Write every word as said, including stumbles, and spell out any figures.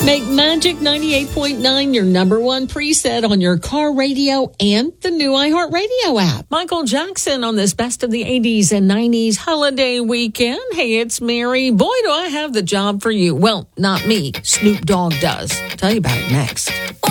Make Magic ninety-eight point nine your number one preset on your car radio and the new iHeartRadio app. Michael Jackson on this Best of the eighties and nineties holiday weekend. Hey, it's Mary. Boy, do I have the job for you. Well, not me. Snoop Dogg does. I'll tell you about it next.